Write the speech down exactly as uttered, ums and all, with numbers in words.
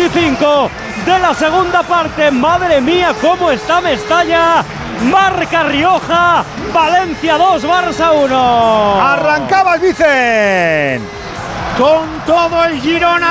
veinticinco de la segunda parte. Madre mía, cómo está Mestalla. Marca Rioja, Valencia dos, Barça uno. Arrancaba el Vicen con todo el Girona